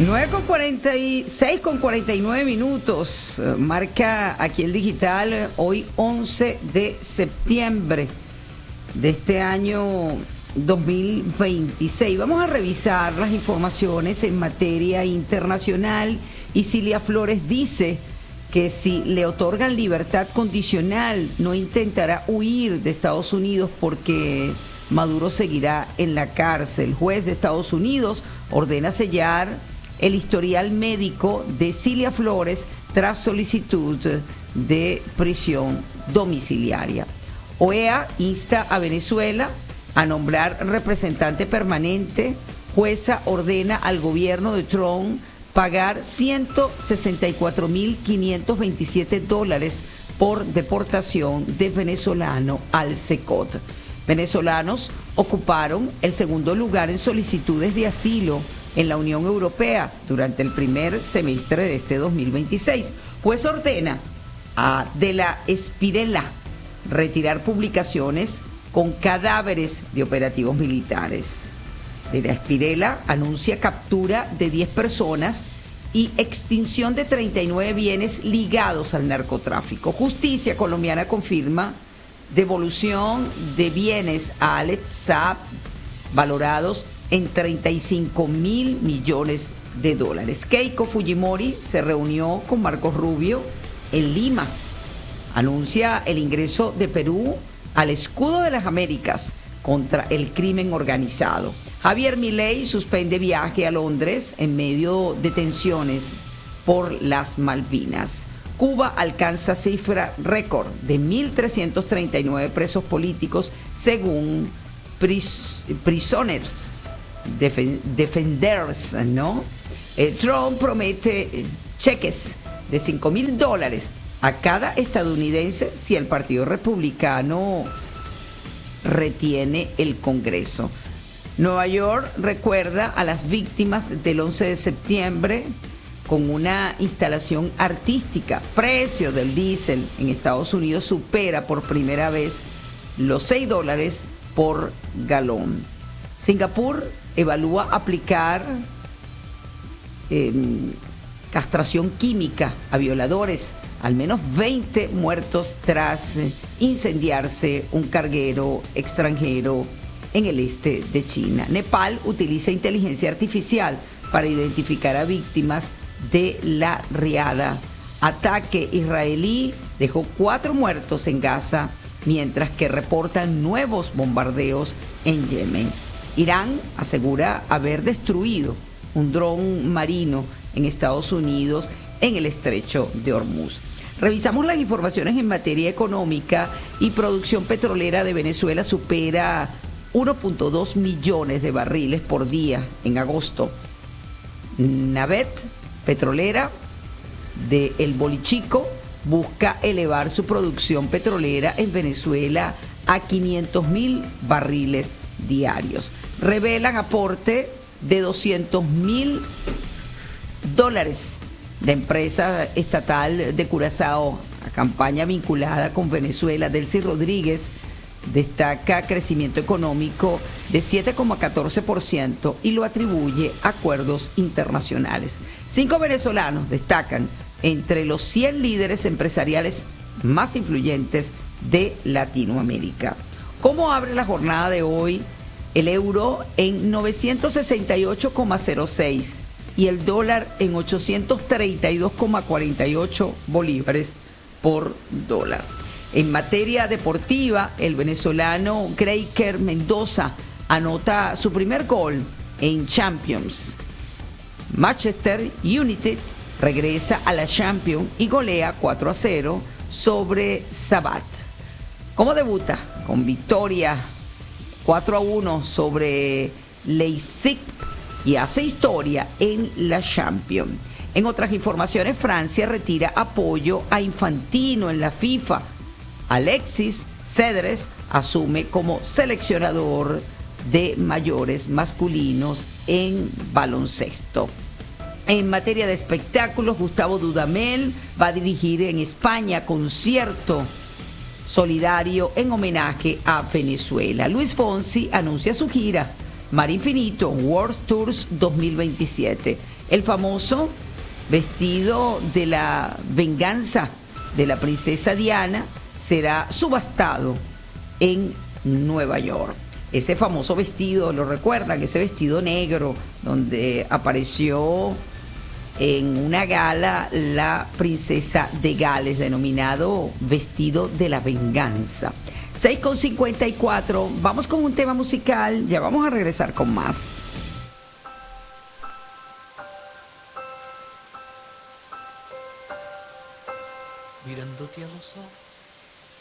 9:46 marca aquí el digital, hoy 11 de septiembre de este año 2026. Vamos a revisar las informaciones en materia internacional y Cilia Flores dice que si le otorgan libertad condicional no intentará huir de Estados Unidos porque Maduro seguirá en la cárcel. El juez de Estados Unidos ordena sellar el historial médico de Cilia Flores tras solicitud de prisión domiciliaria. OEA insta a Venezuela a nombrar representante permanente. Jueza ordena al gobierno de Trump pagar $164.527 por deportación de venezolano al SECOT. Venezolanos ocuparon el segundo lugar en solicitudes de asilo en la Unión Europea durante el primer semestre de este 2026. Juez ordena a De la Espriella retirar publicaciones con cadáveres de operativos militares. De la Espriella anuncia captura de 10 personas y extinción de 39 bienes ligados al narcotráfico. Justicia colombiana confirma devolución de bienes a Alex Saab valorados en $35 mil millones. Keiko Fujimori se reunió con Marcos Rubio en Lima. Anuncia el ingreso de Perú al escudo de las Américas contra el crimen organizado. Javier Milei suspende viaje a Londres en medio de tensiones por las Malvinas. Cuba alcanza cifra récord de 1.339 presos políticos según Prisoners Defenders, ¿no? Trump promete cheques de $5.000 a cada estadounidense si el Partido Republicano retiene el Congreso. Nueva York recuerda a las víctimas del 11 de septiembre con una instalación artística. Precio del diésel en Estados Unidos supera por primera vez los $6 por galón. Singapur evalúa aplicar castración química a violadores. Al menos 20 muertos tras incendiarse un carguero extranjero en el este de China. Nepal utiliza inteligencia artificial para identificar a víctimas de la riada. Ataque israelí dejó 4 muertos en Gaza, mientras que reportan nuevos bombardeos en Yemen. Irán asegura haber destruido un dron marino en Estados Unidos en el estrecho de Hormuz. Revisamos las informaciones en materia económica y producción petrolera de Venezuela supera 1.2 millones de barriles por día en agosto. Navet, petrolera de El Bolichico, busca elevar su producción petrolera en Venezuela a 500.000 barriles diarios. Revelan aporte de $200.000 de empresa estatal de Curazao a campaña vinculada con Venezuela. Delcy Rodríguez destaca crecimiento económico de 7,14% y lo atribuye a acuerdos internacionales. 5 venezolanos destacan entre los 100 líderes empresariales más influyentes de Latinoamérica. ¿Cómo abre la jornada de hoy? El euro en 968,06 y el dólar en 832,48 bolívares por dólar. En materia deportiva, el venezolano Greiker Mendoza anota su primer gol en Champions. Manchester United regresa a la Champions y golea 4-0 sobre Sabat. ¿Cómo debuta? Con victoria 4-1 sobre Leipzig y hace historia en la Champions. En otras informaciones, Francia retira apoyo a Infantino en la FIFA. Alexis Cedres asume como seleccionador de mayores masculinos en baloncesto. En materia de espectáculos, Gustavo Dudamel va a dirigir en España concierto solidario en homenaje a Venezuela. Luis Fonsi anuncia su gira Mar Infinito World Tours 2027. El famoso vestido de la venganza de la princesa Diana será subastado en Nueva York. Ese famoso vestido, ¿lo recuerdan? Ese vestido negro donde apareció en una gala la princesa de Gales, denominado vestido de la venganza. 6:54, vamos con un tema musical, ya vamos a regresar con más. Mirándote a los ojos